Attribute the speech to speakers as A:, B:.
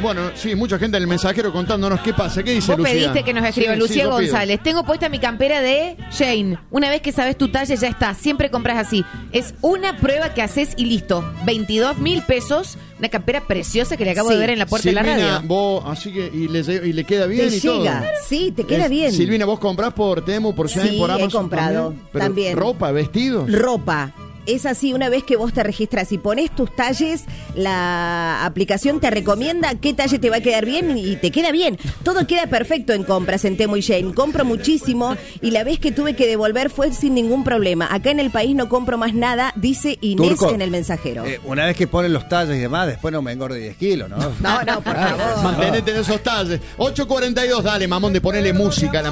A: Bueno, sí, mucha gente en el mensajero contándonos qué pasa. ¿Qué dice
B: Vos
A: Lucía?
B: pediste que nos escriba Lucía
A: lo pido.
B: González. Tengo puesta mi campera de Jane. Una vez que sabes tu talla, ya está. Siempre compras así. Es una prueba que haces y listo. 22.000 pesos. Una campera preciosa que le acabo de ver en la puerta de la radio.
A: Vos, así que, y le queda bien
C: Te
A: y
C: llega,
A: todo.
C: sí, te queda bien.
A: Silvina, ¿vos comprás por Temu, por Shane,
C: Sí,
A: por Amazon?
C: he comprado también.
A: ¿Ropa, vestidos?
C: Ropa. Es así, una vez que vos te registras y pones tus talles, la aplicación te recomienda qué talle te va a quedar bien y te queda bien. Todo queda perfecto en compras en Temu y Shein. Compro muchísimo y la vez que tuve que devolver fue sin ningún problema. Acá en el país no compro más nada, dice Inés
D: Turco,
C: en el mensajero.
D: Una vez que ponen los talles y demás, después no me engorde 10 kilos, ¿no?
C: No, por favor.
A: Mantenete en esos talles. 8:42, dale, mamón, de ponerle música a la